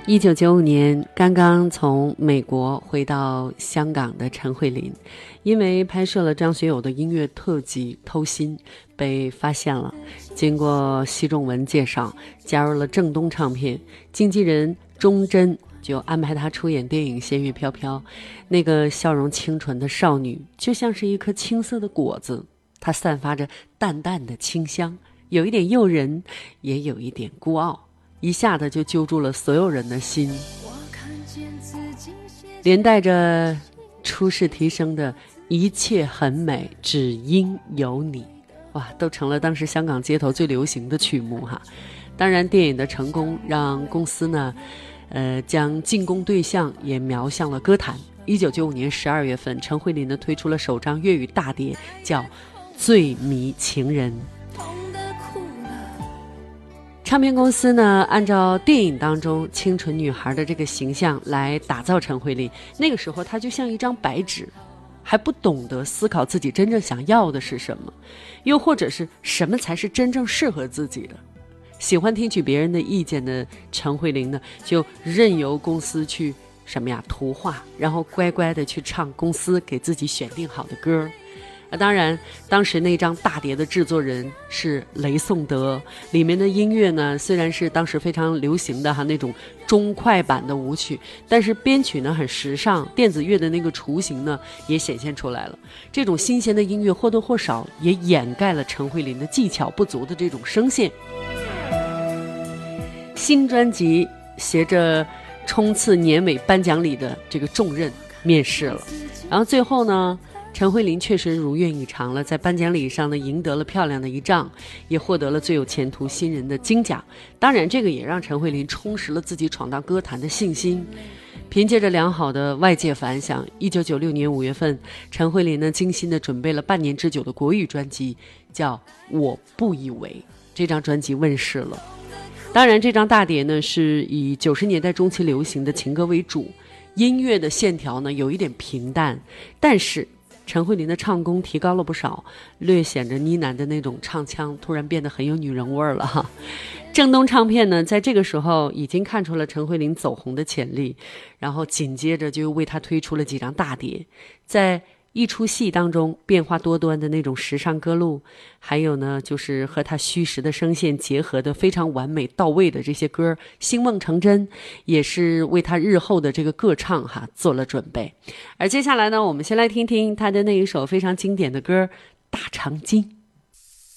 1995年刚刚从美国回到香港的陈慧琳，因为拍摄了张学友的音乐特辑《偷心》被发现了，经过奚仲文介绍加入了正东唱片，经纪人钟真就安排她出演电影《仙乐飘飘》。那个笑容清纯的少女就像是一颗青色的果子，她散发着淡淡的清香，有一点诱人，也有一点孤傲，一下子就揪住了所有人的心，连带着初试啼声的一切很美只因有你，哇，都成了当时香港街头最流行的曲目哈。当然电影的成功让公司呢将进攻对象也瞄向了歌坛。1995年12月份，陈慧琳呢推出了首张粤语大碟，叫《醉迷情人》。唱片公司呢按照电影当中清纯女孩的这个形象来打造陈慧琳，那个时候她就像一张白纸，还不懂得思考自己真正想要的是什么，又或者是什么才是真正适合自己的。喜欢听取别人的意见的陈慧琳呢，就任由公司去什么呀图画，然后乖乖的去唱公司给自己选定好的歌。当然当时那张大碟的制作人是雷颂德，里面的音乐呢虽然是当时非常流行的那种中快板的舞曲，但是编曲呢很时尚，电子乐的那个雏形呢也显现出来了。这种新鲜的音乐或多或少也掩盖了陈慧琳的技巧不足的这种声线。新专辑携着冲刺年尾颁奖礼的这个重任面世了，然后最后呢陈慧琳确实如愿以偿了，在颁奖礼上呢赢得了漂亮的一仗，也获得了最有前途新人的金奖。当然这个也让陈慧琳充实了自己闯荡歌坛的信心。凭借着良好的外界反响，1996年5月份，陈慧琳呢精心的准备了半年之久的国语专辑，叫《我不以为》。这张专辑问世了。当然这张大碟呢是以90年代中期流行的情歌为主，音乐的线条呢有一点平淡，但是陈慧琳的唱功提高了不少，略显着呢喃的那种唱腔突然变得很有女人味了哈。正东唱片呢在这个时候已经看出了陈慧琳走红的潜力，然后紧接着就为她推出了几张大碟，在一出戏当中变化多端的那种时尚歌路，还有呢就是和他虚实的声线结合的非常完美到位的这些歌，星梦成真，也是为他日后的这个歌唱做了准备。而接下来呢，我们先来听听他的那一首非常经典的歌《大长今》。